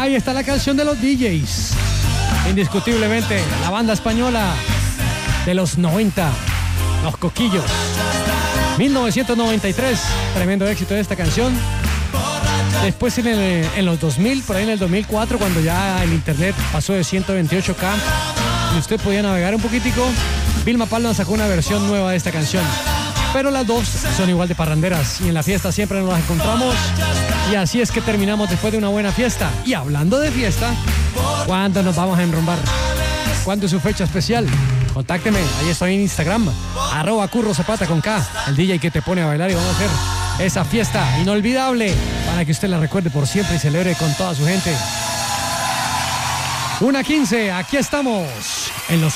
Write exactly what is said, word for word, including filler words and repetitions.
Ahí está la canción de los D Js. Indiscutiblemente, la banda española de los noventa, Los Coquillos. mil novecientos noventa y tres, tremendo éxito de esta canción. Después en, el, en los dos mil, por ahí en el dos mil cuatro, cuando ya el internet pasó de ciento veintiocho K y usted podía navegar un poquitico, Vilma Palma sacó una versión nueva de esta canción. Pero las dos son igual de parranderas y en la fiesta siempre nos las encontramos. Y así es que terminamos después de una buena fiesta. Y hablando de fiesta, ¿cuándo nos vamos a enrumbar? ¿Cuándo es su fecha especial? Contácteme, ahí estoy en Instagram, arroba Curro Zapata con K, el D J que te pone a bailar, y vamos a hacer esa fiesta inolvidable para que usted la recuerde por siempre y celebre con toda su gente. una quince, aquí estamos en los